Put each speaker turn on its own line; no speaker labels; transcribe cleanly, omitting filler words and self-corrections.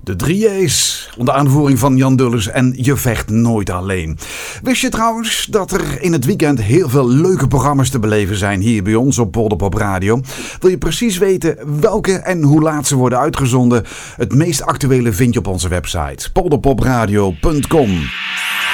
De 3J's, onder aanvoering van Jan Dulles en Je vecht nooit alleen. Wist je trouwens dat er in het weekend heel veel leuke programma's te beleven zijn hier bij ons op Polderpop Radio? Wil je precies weten welke en hoe laat ze worden uitgezonden? Het meest actuele vind je op onze website polderpopradio.com.